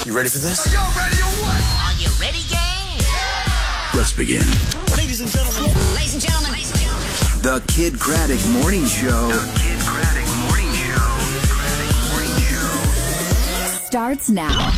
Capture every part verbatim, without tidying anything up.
You ready for this? Are you ready or what? Are you ready, gang? Yeah. Let's begin. Ladies and gentlemen. Ladies and gentlemen. Ladies and gentlemen. The Kid Craddock Morning Show. The Kid Craddock Morning Show. Craddock Morning Show. Starts now.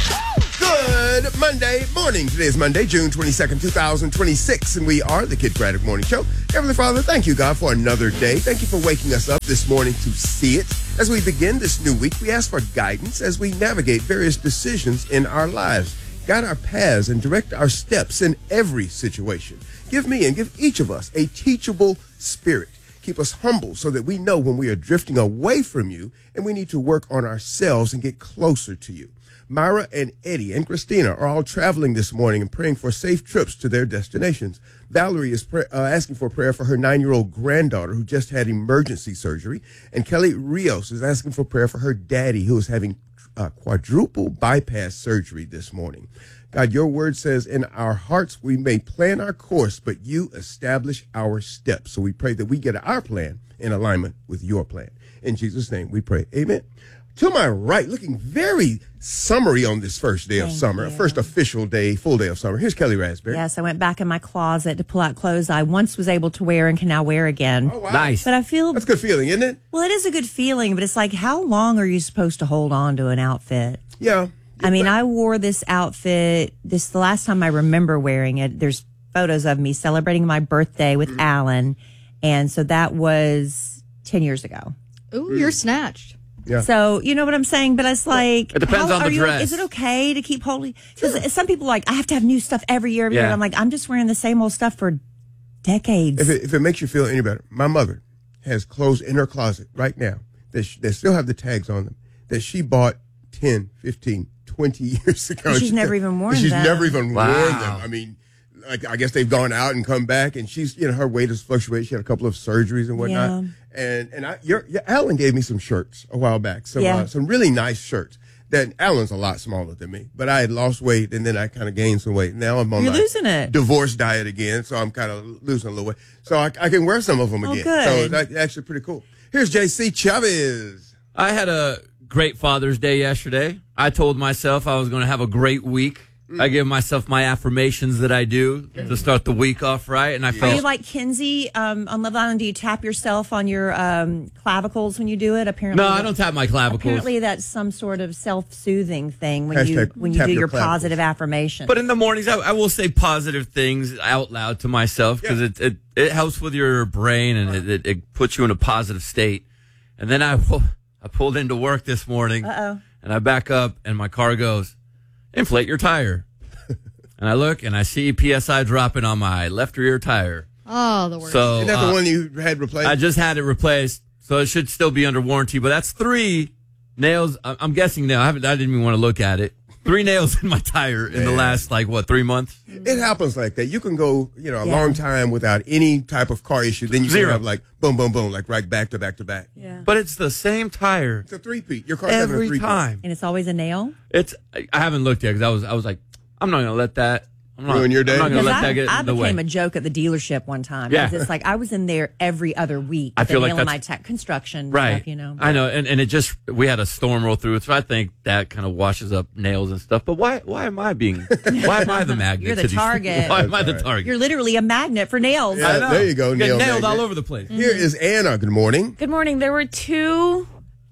Good Monday morning. Today is Monday, June twenty-second, twenty twenty-six, and we are the Kid Craddock Morning Show. Heavenly Father, thank you, God, for another day. Thank you for waking us up this morning to see it. As we begin this new week, we ask for guidance as we navigate various decisions in our lives. Guide our paths and direct our steps in every situation. Give me and give each of us a teachable spirit. Keep us humble so that we know when we are drifting away from you and we need to work on ourselves and get closer to you. Myra and Eddie and Christina are all traveling this morning and praying for safe trips to their destinations. Valerie is pray, uh, asking for prayer for her nine-year-old granddaughter who just had emergency surgery. And Kelly Rios is asking for prayer for her daddy who is having uh, quadruple bypass surgery this morning. God, your word says in our hearts we may plan our course, but you establish our steps. So we pray that we get our plan in alignment with your plan. In Jesus' name we pray. Amen. To my right, looking very summery on this first day of Thank summer, you. first official day, full day of summer. Here's Kelly Raspberry. Yes, I went back in my closet to pull out clothes I once was able to wear and can now wear again. Oh, wow. Nice. But I feel, That's a good feeling, isn't it? well, it is a good feeling, but it's like, how long are you supposed to hold on to an outfit? Yeah. I mean, I wore this outfit, this the last time I remember wearing it. There's photos of me celebrating my birthday with Mm-hmm. Alan. And so that was ten years ago. Ooh, you're snatched. Yeah. So, you know what I'm saying? But it's like, It depends how on the are you, dress. Is it okay to keep holding? Because some people are like, I have to have new stuff every year. Every Yeah. year. I'm like, I'm just wearing the same old stuff for decades. If it, if it makes you feel any better, my mother has clothes in her closet right now that she, they still have the tags on them that she bought ten, fifteen, twenty years ago. And she's She- never even worn She's them. never even Wow. worn them. I mean, like, I guess they've gone out and come back, and she's, you know, her weight has fluctuated. She had a couple of surgeries and whatnot. Yeah. And and I, your, your, Alan gave me some shirts a while back, some Yeah. uh, some really nice shirts. That Alan's a lot smaller than me, but I had lost weight and then I kind of gained some weight. Now I'm on You're my losing it. divorce diet again, so I'm kind of losing a little weight. So I, I can wear some of them Oh, again. good. So it's like- actually pretty cool. Here's J C Chavez. I had a great Father's Day yesterday. I told myself I was going to have a great week. I give myself my affirmations that I do to start the week off right, and I Are felt you like Kinsey um, on Love Island? Do you tap yourself on your um, clavicles when you do it? Apparently, no, I don't tap my clavicles. Apparently, that's some sort of self-soothing thing when you Hashtag when you tap do your your clavicles. positive affirmation. But in the mornings, I, I will say positive things out loud to myself because Yeah. it, it it helps with your brain and it, it, it puts you in a positive state. And then I pu- I pulled into work this morning, Uh-oh. and I back up, and my car goes, inflate your tire. And I look, and I see P S I dropping on my left rear tire. Oh, the worst. So Isn't that uh, the one you had replaced? I just had it replaced, so it should still be under warranty. But that's three nails. I- I'm guessing now. I haven't. I didn't even want to look at it. Three nails in my tire in the Man. last like what three months. it happens like that. You can go, you know, a Yeah. long time without any type of car issue. Then you Zero. can have like boom, boom, boom, like right back to back to back. yeah. But it's the same tire It's a three-peat. Your car's having a every three-peat. time. And it's always a nail. It's. I I haven't looked yet because I was. I was like, I'm not gonna let that. I'm not, Ruin your day? I'm not gonna Because let I, that get I in the way. became a joke at the dealership one time. Yeah. Because it's like I was in there every other week. I with feel a like nail in my that's- tech construction Right. stuff, you know. I know, and, and it just we had a storm roll through it, so I think that kind of washes up nails and stuff. But why why am I being why am I the magnet? You're the to these- target. Why am I the That's right. target? You're literally a magnet for nails. Yeah, I know. there you go, Get nail nailed magnet. all over the place. Here is Anna. Good morning. Good morning. There were two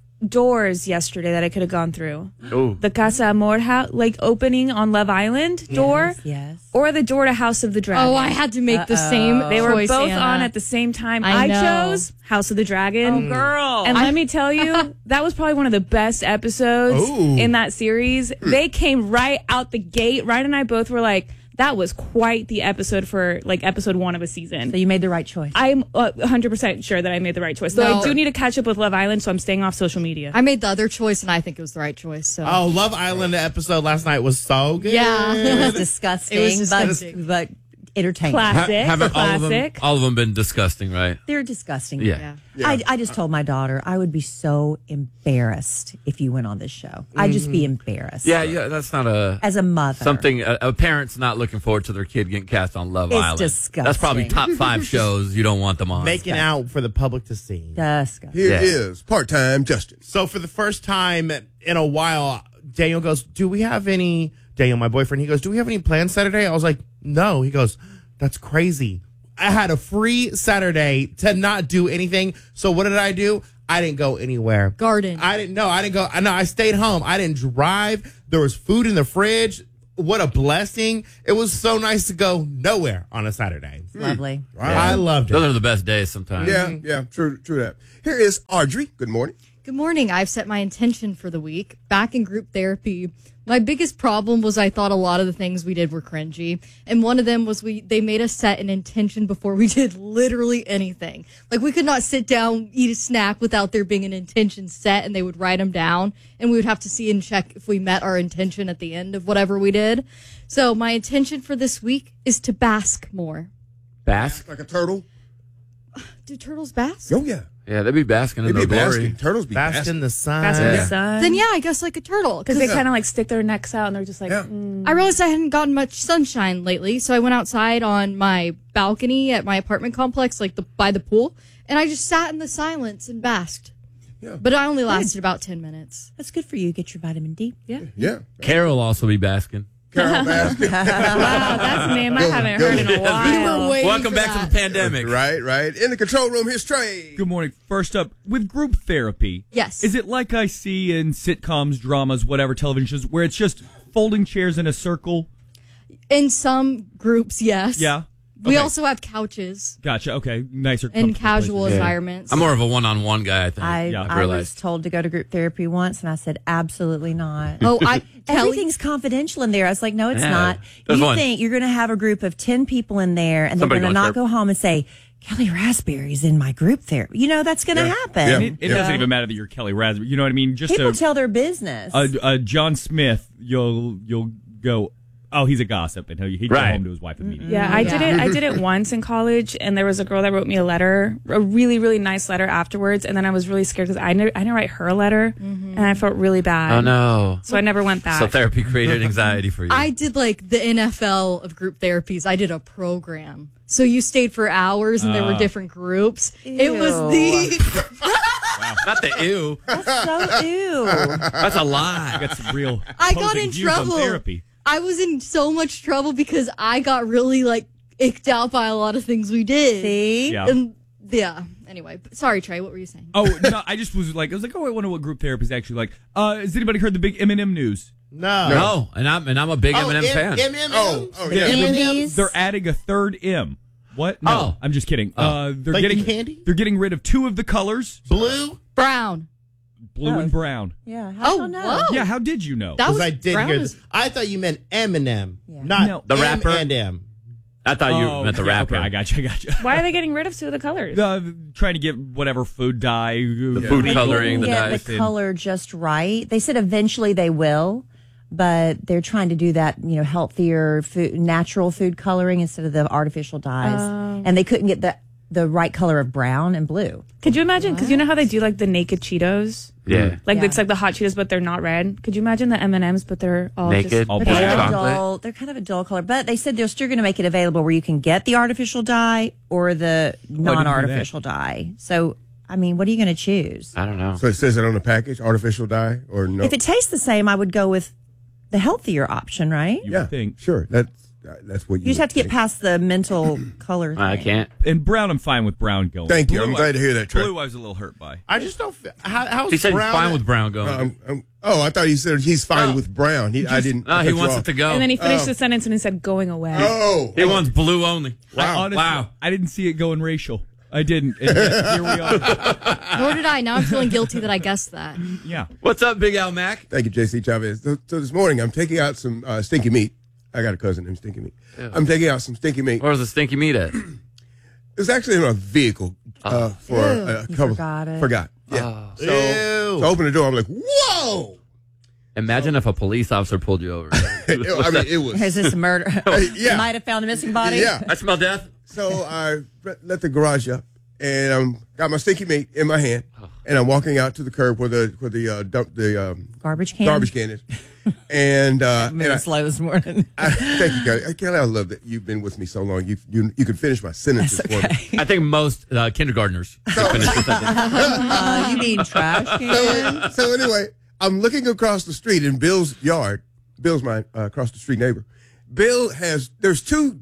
doors yesterday that I could have gone through. Oh, The Casa Amor house, like opening on Love Island door, Yes. or the door to House of the Dragon. Oh, I had to make the same They were choice, both Anna. on at the same time. I I, know. chose House of the Dragon. Oh, girl. And let me tell you, that was probably one of the best episodes Ooh. in that series. They came right out the gate. Ryan and I both were like, that was quite the episode for like episode one of a season. So you made the right choice. I'm uh, one hundred percent sure that I made the right choice. Though No. I do need to catch up with Love Island, so I'm staying off social media. I made the other choice, and I think it was the right choice. So Oh, Love Island episode last night was so good. yeah, It was disgusting, It was disgusting. but but entertaining. Classic. haven't all of them Classic. all of them been disgusting, right? They're disgusting. Yeah. Yeah. I, I just told my daughter I would be so embarrassed if you went on this show. I'd just be embarrassed. Yeah, yeah. That's not a As a mother. something a, a parent's not looking forward to their kid getting cast on Love It's Island. disgusting. That's probably top five shows you don't want them on. Making out for the public to see. Disgusting. Here Yeah. is part-time Justin. So for the first time in a while, Daniel goes, do we have any, Daniel, my boyfriend, he goes, do we have any plans Saturday? I was like, no. He goes, that's crazy. I had a free Saturday to not do anything. So what did I do? I didn't go anywhere. Garden. I didn't know. I didn't go. No, I stayed home. I didn't drive. There was food in the fridge. What a blessing. It was so nice to go nowhere on a Saturday. Lovely. I loved it. Those are the best days sometimes. Yeah, yeah, true, true that. Here is Audrey. Good morning. Good morning. I've set my intention for the week. Back in group therapy, my biggest problem was I thought a lot of the things we did were cringy. And one of them was we they made us set an intention before we did literally anything. Like we could not sit down, eat a snack without there being an intention set, and they would write them down. And we would have to see and check if we met our intention at the end of whatever we did. So my intention for this week is to bask more. Bask? Like a turtle? Do turtles bask? Oh, yeah. Yeah, they'd be basking They in be their glory. basking. Turtles be Bask basking. in the sun. Bask in Yeah. the sun. Then yeah, I guess like a turtle. Because they kind of like stick their necks out and they're just like, Yeah. mm. I realized I hadn't gotten much sunshine lately, so I went outside on my balcony at my apartment complex, like the by the pool, and I just sat in the silence and basked. Yeah. But I only lasted about ten minutes. That's good for you. Get your vitamin D. Yeah. Yeah. Carol will also be basking. Carol basking. Wow, that's a name I Go, haven't go. heard in a while. waiting Welcome for back that. to the pandemic. Right, right. In the control room, here's Trey. Good morning. First up, with group therapy. Yes. Is it like I see in sitcoms, dramas, whatever, television shows, where it's just folding chairs in a circle? In some groups, yes. Yeah. We Okay. also have couches Gotcha. Okay. Nicer. in comfortable casual places. environments. I'm more of a one-on-one guy, I think. I, Yeah. I've I was realized. told to go to group therapy once, and I said, absolutely not. Oh, I Kelly, Everything's confidential in there. I was like, no, it's Yeah. not. There's You one. think you're going to have a group of ten people in there, and Somebody they're going to gonna not chirp. go home and say, Kelly Raspberry's in my group therapy. You know, that's going to Yeah. happen. Yeah. And it, it Yeah. doesn't even matter that you're Kelly Raspberry. You know what I mean? Just People a, tell their business. a, a John Smith, you'll you'll go, oh, he's a gossip, and he'll, he'd go Right. home to his wife immediately. Yeah, I Yeah. did it. I did it once in college, and there was a girl that wrote me a letter, a really, really nice letter afterwards. And then I was really scared because I didn't, I didn't write her a letter, and I felt really bad. Oh, no. So I never went back. So therapy created anxiety for you. I did like the N F L of group therapies. I did a program. So you stayed for hours and there were Ah. different groups. It was Ew. the Not the ew. That's so ew. That's a lie. I got some real. I got opposing in views on trouble. Therapy. I was in so much trouble because I got really like icked out by a lot of things we did. See? Yeah. And yeah. Anyway, sorry Trey, what were you saying? Oh no! I just was like, I was like, oh, I wonder what group therapy is actually like. Uh, has anybody heard the big Eminem news? No. No, and I'm and I'm a big Oh, Eminem M- fan. M M M? Oh, oh, yeah. Emmys? They're adding a third M. What? No, Oh. I'm just kidding. Uh, they're Like getting the candy? They're getting rid of two of the colors, Blue? Brown. blue Oh. and brown. Yeah. How Oh, do you know? whoa. Yeah, how did you know? That Because was I did brown hear is- this. I thought you meant Eminem, Yeah. not No. The M rapper? and M. I thought you Oh, meant the yeah, rapper. Okay, I got you. I got you. Why are they getting rid of two of the colors? Uh, trying to get whatever food dye, the food They coloring, didn't the get dyes. the color just right. They said eventually they will, but they're trying to do that, you know, healthier food, natural food coloring instead of the artificial dyes. Oh. And they couldn't get the the right color of brown and blue. Could you imagine? Because you know how they do like the naked Cheetos, Yeah. like Yeah. it's like the hot Cheetos, but they're not red. Could you imagine the M and M's, but they're all Naked? Just, All They're black. kind, of a Chocolate. dull, they're kind of a dull color, but they said they're still going to make it available where you can get the artificial dye or the non-artificial dye. So, I mean, what are you going to choose? I don't know. So it says it on the package, artificial dye or no? If it tastes the same, I would go with the healthier option, right? You yeah, would think. sure. That's uh, that's what you. You just have to get think. past the mental color thing. I can't. And brown, I'm fine with brown going. Thank you. Blue, I'm I- glad to hear that, Trey. Blue, I was a little hurt by. I just don't. Feel, how, how's He said he's brown? fine with brown going. Um, um, oh, I thought he said he's fine Oh. with brown. He, I didn't. no, I he cut you wants off. it to go. and then he finished Oh. the sentence and he said going away. Oh, he wants blue only. I Wow. honestly, Wow. I didn't see it going racial. I didn't. And yet, here we are. Nor did I. Now I'm feeling guilty that I guessed that. Yeah. What's up, Big Al Mac? Thank you, J C Chavez. So, so this morning, I'm taking out some uh, stinky meat. I got a cousin named Stinky Meat. I'm taking out some stinky meat. Where's the stinky meat at? It's actually in a vehicle uh, for Ew. a You couple. forgot it. Forgot. Yeah. Oh. So, Ew. so I open the door. I'm like, whoa! Imagine if a police officer pulled you over. I mean, it was. Is this a murder? yeah. Might have found a missing body. Yeah. I smell death. So I let the garage up, and I'm got my stinky meat in my hand, and I'm walking out to the curb where the where the uh, dump the um, Garbage can. garbage can is, and uh, I'm and I, slow this morning. I, thank you, Kelly. Kelly, I love that you've been with me so long. You you you can finish my sentences for me. I think most uh, kindergartners could finish this sentence. uh, you mean trash can? So, so anyway, I'm looking across the street in Bill's yard. Bill's my uh, across the street neighbor. Bill has, there's two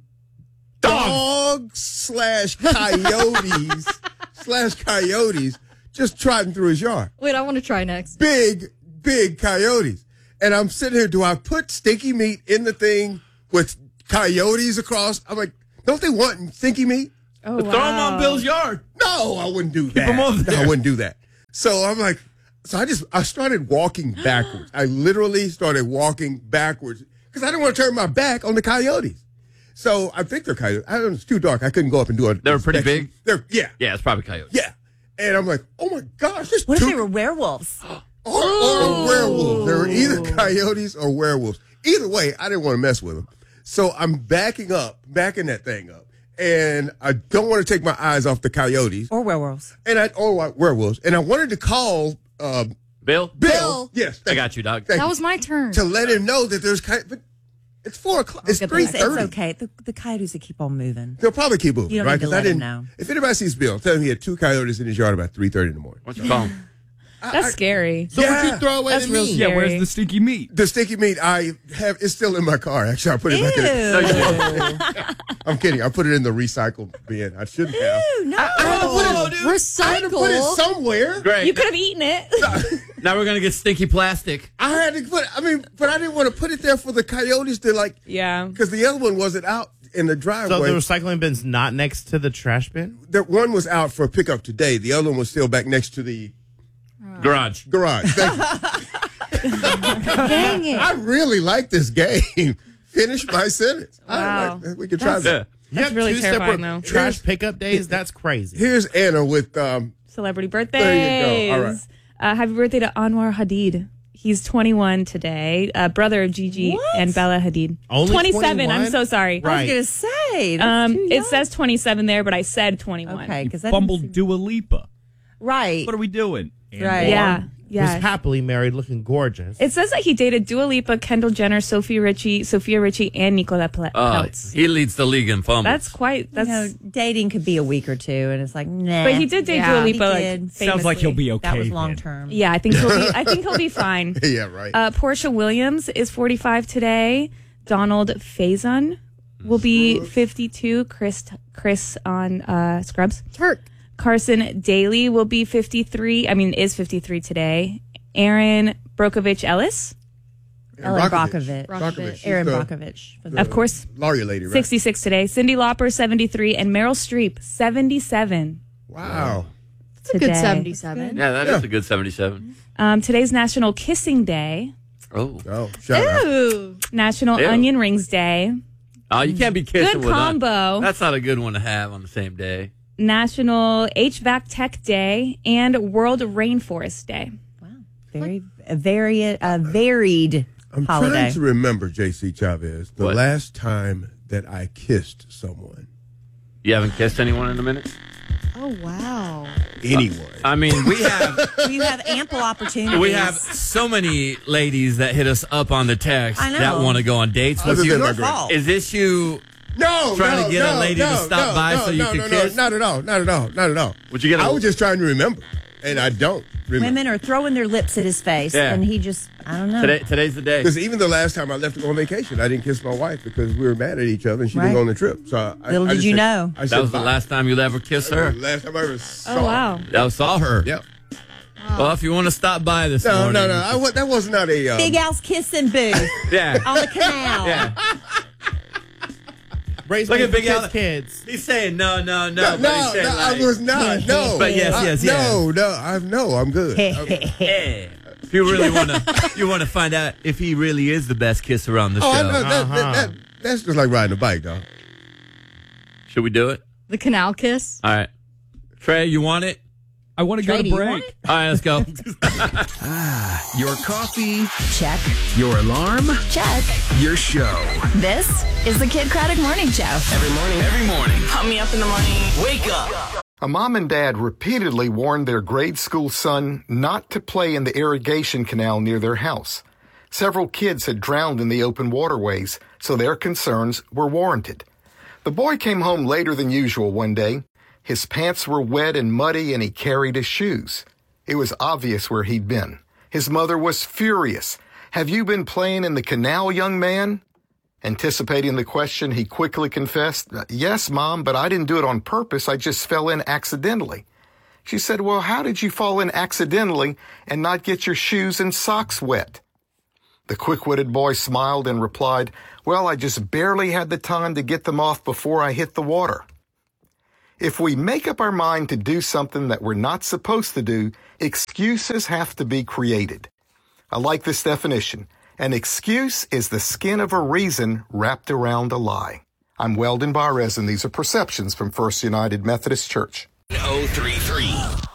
dogs slash coyotes slash coyotes just trotting through his yard. Wait, I want to try next. Big, big coyotes. And I'm sitting here, do I put stinky meat in the thing with coyotes across? I'm like, don't they want stinky meat? Oh, But wow. throw them on Bill's yard. No, I wouldn't do that. 'em over No, there. I wouldn't do that. So I'm like, so I just, I started walking backwards. I literally started walking backwards because I didn't want to turn my back on the coyotes. So I think they're coyotes. I don't know, it's too dark. I couldn't go up and do it. They were pretty big? They're, yeah. Yeah, it's probably coyotes. Yeah. And I'm like, oh my gosh, there's What two. if they were werewolves? Or, or werewolves. They were either coyotes or werewolves. Either way, I didn't want to mess with them. So I'm backing up, backing that thing up. And I don't want to take my eyes off the coyotes. Or werewolves. And I, or werewolves. And I wanted to call um, Bill? Bill. Bill. Yes. I thank got you, dog. Thank That you. was my turn. To let him know that there's, coy- but it's four o'clock. It's get three that. It's, thirty. it's okay. The, the coyotes will keep on moving. They'll probably keep moving, You don't right? need to 'Cause let I didn't him know. If anybody sees Bill, tell him he had two coyotes in his yard about three thirty in the morning. What's your phone? That's scary. So Yeah. what'd you throw away That's to real me? Yeah, where's Scary. the stinky meat? The sticky meat I have is still in my car. Actually, I put it back in. No, you Ew. didn't. I'm kidding. I put it in the recycle bin. I shouldn't have. Ew, no. I had to put it, Recycle. I had to put it somewhere. Great. You could have eaten it. Now we're going to get stinky plastic. I had to put. I mean, but I didn't want to put it there for the coyotes to like. Yeah. Because the other one wasn't out in the So driveway. the recycling bin's not next to the trash bin? the one was out for pickup today. The other one was still back next to the Garage. garage. Thank you. Dang it. I really like this game. Finish my sentence. I Wow. like, we can try Yeah. that. You have really two terrifying, separate though. trash pickup days? That's crazy. Here's Anna with um. Celebrity birthdays. There you go. All right. Uh, happy birthday to Anwar Hadid. He's twenty-one today. Uh, brother of Gigi What? and Bella Hadid. Only twenty-seven. twenty-one? I'm so sorry. I Right. was going to say. That's Um, too it young. says twenty-seven there, but I said twenty-one. Okay, because that Fumbled didn't Dua Lipa. seem- Right. What are we doing? Right. Yeah. Who's Yeah. happily married, looking gorgeous. It says that he dated Dua Lipa, Kendall Jenner, Sophia Richie, Sophia Richie, and Nicola Pel- Uh, Peltz. he leads the league in fumbles. That's quite. That's. you know, dating could be a week or two, and it's like, nah. but he did date Yeah. Dua He Lipa. Like, did. Sounds like he'll famously. be okay. That was then. long term. Yeah, I think he'll be. I think he'll be fine. Yeah, right. Uh, Portia Williams is forty-five today. Donald Faison will be fifty-two. Chris Chris on uh, Scrubs. Turk. Carson Daly will be fifty-three. I mean, is fifty-three today. Aaron Brokovich Ellis, Ellen Brockovich. Brockovich. She's Aaron the- Brockovich. of course, lawyer lady, right? sixty-six today. Cindy Lauper, seventy-three, and Meryl Streep, seventy-seven. Wow. It's a good Today. seventy-seven. yeah, that is Yeah. a good seventy-seven. Um, today's National Kissing Day, Oh. Oh, shout out. Ooh. National Ew. Onion Rings Day, Oh, you can't be kissing Good with combo. Un- That's not a good one to have on the same day. National H V A C Tech Day, and World Rainforest Day. Very, a very, uh, varied I'm holiday. trying to remember, J C Chavez, the What? last time that I kissed someone. You haven't kissed anyone in a minute? Oh, wow. Anyone. I mean, we have You have ample opportunities. we have so many ladies that hit us up on the text I know. that want to go on dates with Other you. than my Your girl. fault. Is this you? No, Trying no, to get a no, lady to no, stop no, by no, so you no, can no, kiss? No, not at all. Not at all. Not at all. Would you get a- I was just trying to remember, and I don't remember. Women are throwing their lips at his face, Yeah. and he just, I don't know. Today, today's the day. Because even the last time I left to go on vacation, I didn't kiss my wife because we were mad at each other and she Right. didn't go on the trip. So I, Little I did just you said- know. I said That was the bye. last time you'll ever kiss her. Last time I ever saw Oh, wow. That was saw her. Yep. Well, if you want to stop by this No, morning. no, no. I, wa- that was not a. Um, Big Al's kissing booth Yeah. on the canal. Yeah. Raise Look money at for Big Al. kids, kids. He's saying no, no, no. No, but no, he's saying no, I like, was not. No. But yes, I- yes, yes. No, no, I no, I'm good. Okay. Yeah. If you really want to, you want to find out if he really is the best kisser on the Oh, I show. know. That, that, Uh-huh. that, that's just like riding a bike, dog. Should we do it? The canal kiss. All right. Trey, you want it? I want to go Trey, do to you break. want it? All right, let's go. Your coffee, Check. your alarm, Check. your show. This is the Kid Craddock Morning Show. Every morning. Every morning. Pump me up in the morning. Wake up. A mom and dad repeatedly warned their grade school son not to play in the irrigation canal near their house. Several kids had drowned in the open waterways, so their concerns were warranted. The boy came home later than usual one day. His pants were wet and muddy, and he carried his shoes. It was obvious where he'd been. His mother was furious. Have you been playing in the canal, young man? Anticipating the question, he quickly confessed, yes, Mom, but I didn't do it on purpose. I just fell in accidentally. She said, well, how did you fall in accidentally and not get your shoes and socks wet? The quick-witted boy smiled and replied, well, I just barely had the time to get them off before I hit the water. If we make up our mind to do something that we're not supposed to do, excuses have to be created. I like this definition. An excuse is the skin of a reason wrapped around a lie. I'm Weldon Barres, and these are Perceptions from First United Methodist Church. oh three three